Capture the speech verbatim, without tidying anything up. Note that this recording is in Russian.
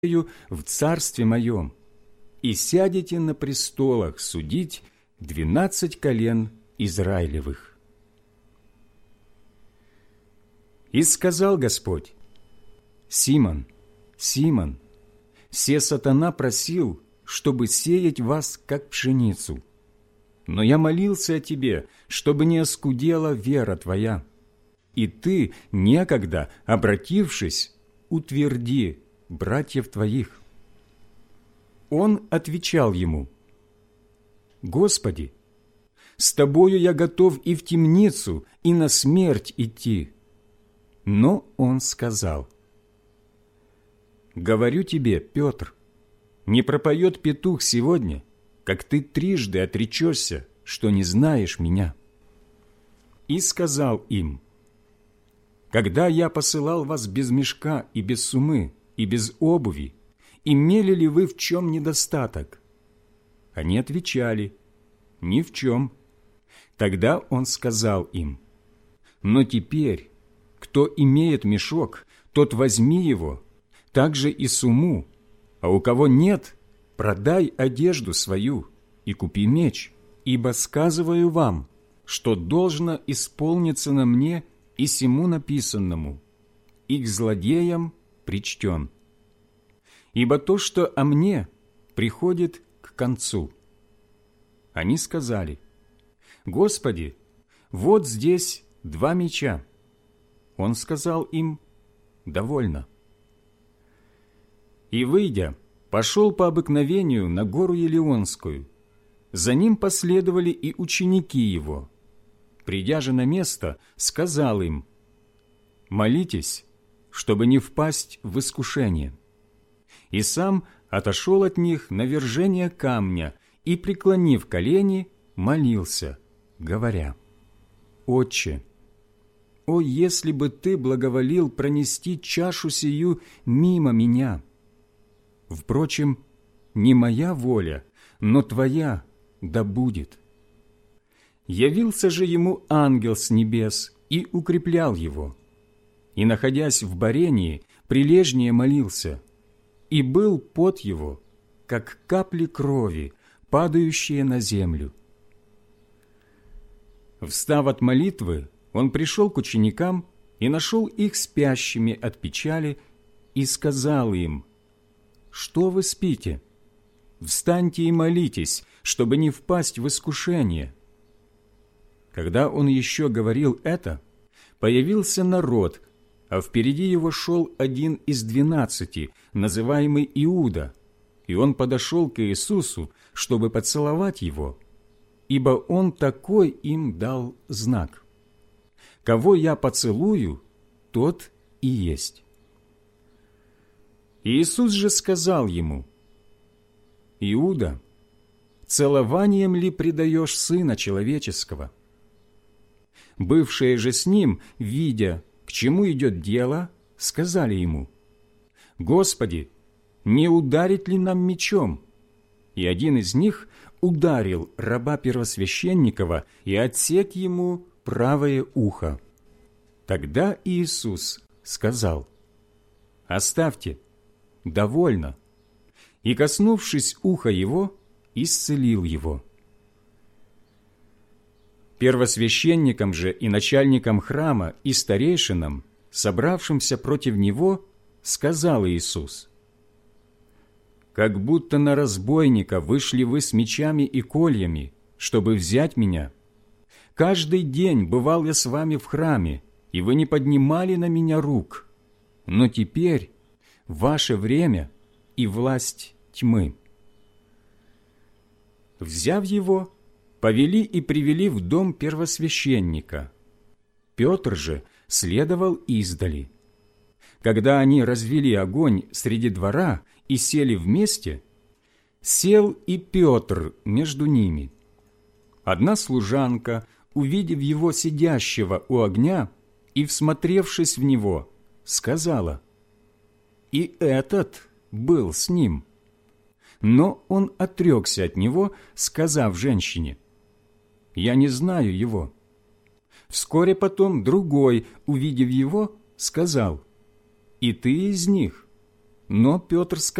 в царстве моем, и сядете на престолах судить двенадцать колен Израилевых». И сказал Господь: «Симон, Симон, се сатана просил, чтобы сеять вас, как пшеницу. Но я молился о тебе, чтобы не оскудела вера твоя. И ты, некогда обратившись, утверди братьев твоих». Он отвечал ему: «Господи, с тобою я готов и в темницу, и на смерть идти». Но он сказал: «Говорю тебе, Петр, не пропоет петух сегодня, как ты трижды отречешься, что не знаешь меня». И сказал им: «Когда я посылал вас без мешка и без сумы, и без обуви, имели ли вы в чем недостаток?» Они отвечали: «Ни в чем». Тогда он сказал им: «Но теперь, кто имеет мешок, тот возьми его, также и сумму, а у кого нет, продай одежду свою и купи меч, ибо сказываю вам, что должно исполниться на мне и сему написанному, и к злодеям причтен. Ибо то, что о мне, приходит к концу». Они сказали: «Господи, вот здесь два меча». Он сказал им: «Довольно». И, выйдя, пошел по обыкновению на гору Елеонскую. За ним последовали и ученики его. Придя же на место, сказал им: «Молитесь, чтобы не впасть в искушение». И сам отошел от них на вержение камня и, преклонив колени, молился, говоря: «Отче, о, если бы Ты благоволил пронести чашу сию мимо меня! Впрочем, не моя воля, но Твоя да будет». Явился же ему ангел с небес и укреплял его. И, находясь в барении, прилежнее молился, и был пот его, как капли крови, падающие на землю. Встав от молитвы, он пришел к ученикам и нашел их спящими от печали и сказал им: «Что вы спите? Встаньте и молитесь, чтобы не впасть в искушение». Когда он еще говорил это, появился народ, а впереди его шел один из двенадцати, называемый Иуда, и он подошел к Иисусу, чтобы поцеловать его, ибо он такой им дал знак: «Кого я поцелую, тот и есть». Иисус же сказал ему: «Иуда, целованием ли предаешь Сына Человеческого?» Бывшие же с ним, видя, к чему идет дело, сказали ему: «Господи, не ударить ли нам мечом?» И один из них ударил раба первосвященникова и отсек ему правое ухо. Тогда Иисус сказал: «Оставьте, довольно», и, коснувшись уха его, исцелил его. Первосвященникам же и начальникам храма и старейшинам, собравшимся против него, сказал Иисус: «Как будто на разбойника вышли вы с мечами и кольями, чтобы взять меня. Каждый день бывал я с вами в храме, и вы не поднимали на меня рук. Но теперь ваше время и власть тьмы». Взяв его, повели и привели в дом первосвященника. Петр же следовал издали. Когда они развели огонь среди двора и сели вместе, сел и Петр между ними. Одна служанка, увидев его сидящего у огня и всмотревшись в него, сказала: «И этот был с ним». Но он отрекся от него, сказав женщине: «Я не знаю его». Вскоре потом другой, увидев его, сказал: «И ты из них?» Но Петр сказал: